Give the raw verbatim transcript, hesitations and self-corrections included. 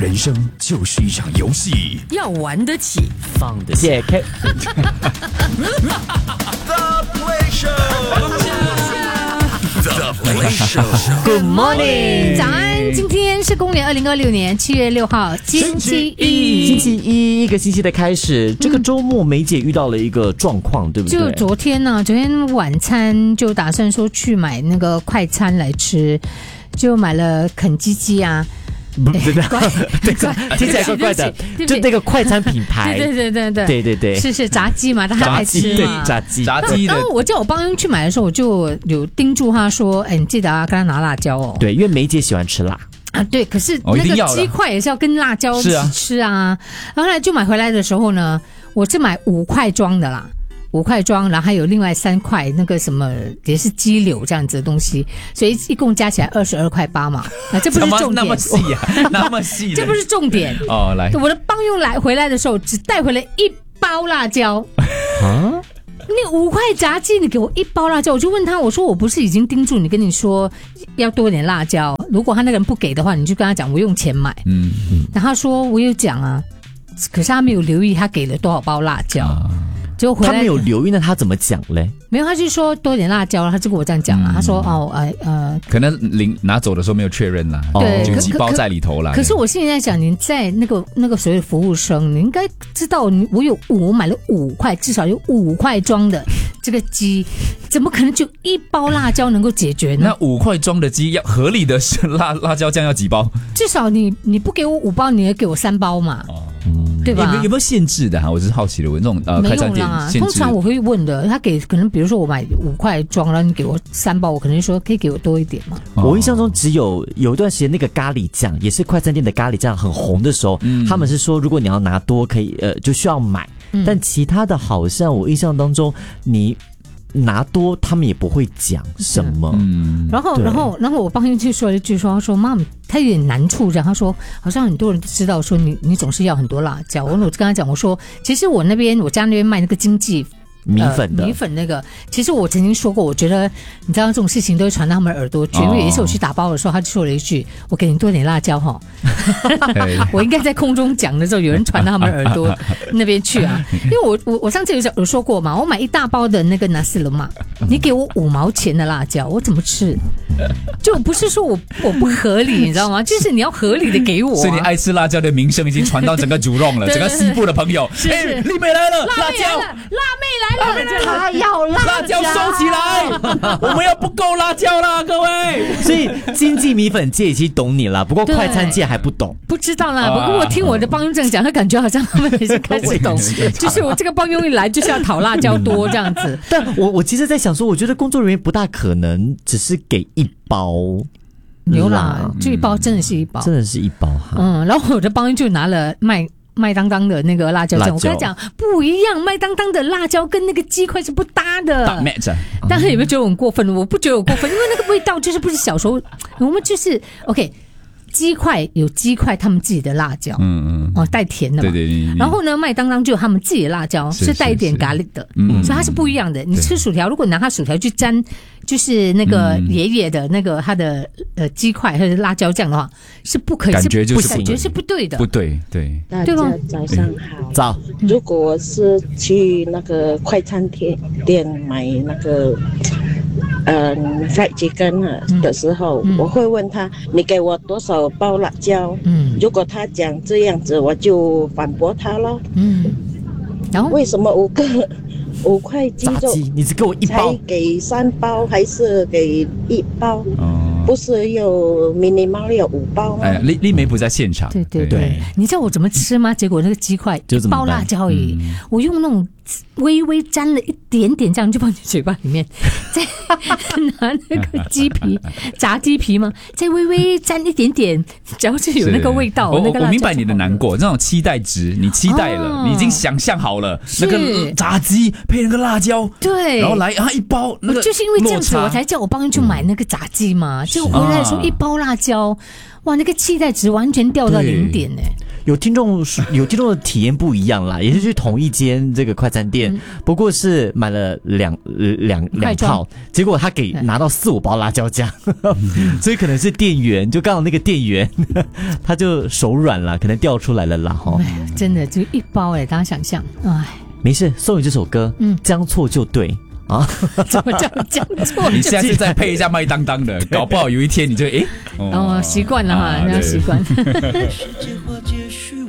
人生就是一场游戏， 要玩得起， 放得下。The Play Show。The Play Show。Good morning， 早安！今天是公元二零二六年七月六号，星期一。 星期一，一个星期的开始。这个周末梅姐遇到了一个状况，对不对？ 就昨天呢、啊，昨天晚餐就打算说去买那个快餐来吃，就买了肯基基啊。 不，真的，对，听起来怪怪的，就那个快餐品牌， 对对对对对对对， 是是炸鸡嘛，他爱吃嘛， 炸鸡炸鸡的。 然后我叫我帮佣去买的时候，我就有叮嘱他说：“哎，你记得啊，跟他拿辣椒哦。” 对，因为梅姐喜欢吃辣啊，对，可是那个鸡块也是要跟辣椒一起吃啊。然后后来就买回来的时候呢，我是买五块装的啦。五块装，然后还有另外三块那个什么也是鸡柳这样子的东西，所以一共加起来二十二块八嘛。啊，这不是重点， 那么细啊，那么细， 这不是重点哦。来， 我的帮佣来回来的时候，只带回来一包辣椒啊。那五块炸鸡，你给我一包辣椒，我就问他，我说我不是已经叮嘱你，跟你说要多点辣椒，如果他那个人不给的话，你就跟他讲我用钱买。嗯嗯。然后他说我有讲啊，可是他没有留意他给了多少包辣椒。啊，就回来他没有留意，那他怎么讲嘞？ 没有，他就说多点辣椒，他就跟我这样讲了。嗯、他说哦，呃呃， 可能领拿走的时候没有确认啦， 对， 就几包在里头啦。 可是我现在想，您在那个那个所谓的服务生，你应该知道，我有我买了五块，至少有五块装的这个鸡，怎么可能就一包辣椒能够解决呢？ 那五块装的鸡要合理的是辣辣椒酱要几包？ 至少你你不给我五包，你也给我三包嘛。哦，对吧？ 有没有有没有限制的哈？我只是好奇的问，这种呃快餐店限制。 通常我会问的，他给可能比如说我买五块装，然后你给我三包，我可能说可以给我多一点嘛。 哦、我印象中只有有一段时间那个咖喱酱也是快餐店的咖喱酱很红的时候，嗯、他们是说如果你要拿多可以呃就需要买，嗯、但其他的好像我印象当中你拿多他们也不会讲什么。嗯， 然后然后然后我帮佣去说了一句说，他说妈妈他有点难处这样，他说好像很多人都知道说你你总是要很多辣椒。我我跟他讲，我说其实我那边我家那边卖那个经济米粉的、呃、 米粉那个，其实我曾经说过，我觉得你知道这种事情都会传到他们耳朵去。因为有一次我去打包的时候，他就说了一句：“我给你多点辣椒哈。”我应该在空中讲的时候，有人传到他们耳朵那边去啊。因为我我我上次有有说过嘛，我买一大包的那个纳斯龙嘛，你给我五毛钱的辣椒，我怎么吃？就不是说我我不合理，你知道吗？就是你要合理的给我、啊。 所以你爱吃辣椒的名声已经传到整个主弄了，整个西部的朋友。 是是， 哎，丽妹来了， 辣椒，辣妹来了，辣妹来了，他要辣辣椒收起来，我们要不够辣椒啦，各位。 所以经济米粉界已经懂你了，不过快餐界还不懂， 不知道啦。不过我听我的帮佣这样讲，他感觉好像他们也是开始懂，就是我这个帮佣一来就是要讨辣椒多这样子。 但我我其实在想说，我觉得工作人员不大可能只是给一包。 有啦，这一包真的是一包， 真的是一包哈。 嗯，然后我的帮佣就拿了麦麦当当的那个辣椒酱，我跟他讲不一样，麦当当的辣椒跟那个鸡块是不搭的。 大 match。 但是有没有觉得我很过分？我不觉得我过分，因为那个味道就是不是小时候我们就是 OK。鸡块有鸡块他们自己的辣椒，嗯嗯，哦，带甜的嘛， 对对。 然后呢，麦当当就有他们自己的辣椒，是带一点咖喱的，嗯，所以它是不一样的。你吃薯条，如果拿它薯条去沾，就是那个爷爷的那个他的呃鸡块或者辣椒酱的话，是不可以， 感觉就是感觉是不对的， 不对，对。 大家早上好， 早。 如果我是去那个快餐店店买那个。嗯 fried chicken 的时候、嗯、我会问他你给我多少包辣椒，嗯，如果他讲这样子我就反驳他了，嗯，然后为什么五个五块鸡肉你只给我一包， 才给三包还是给一包？哦，不是有 minimal 有五包吗？ 哎，丽丽梅不在现场。 对对 对, 对，你知道我怎么吃吗？结果那个鸡块一包辣椒而已，嗯、我用那种微微沾了一点点酱，就放进嘴巴里面，再拿那个鸡皮炸鸡皮嘛，再微微沾一点点，只要是有那个味道。 我那个我明白你的难过，这种期待值，你期待了，哦、你已经想象好了那个炸鸡配那个辣椒， 对， 然后来啊一包那个， 就是因为这样子，我才叫我帮人去买那个炸鸡嘛。嗯、就回来的时候一包辣椒，哇，那个期待值完全掉到零点呢、欸。 有听众有听众的体验不一样啦，也是去同一间这个快餐店，嗯、不过是买了两两两套，结果他给拿到四五包辣椒酱，所以可能是店员就刚好那个店员他就手软了，可能掉出来了啦哈。 哎，真的就一包哎，大家想象，哎， 没事，送你这首歌，嗯，将错就对。啊， 怎么叫将错？ 你下次再配一下麦当当的，搞不好有一天你就诶， 哦，习惯了哈，要习惯。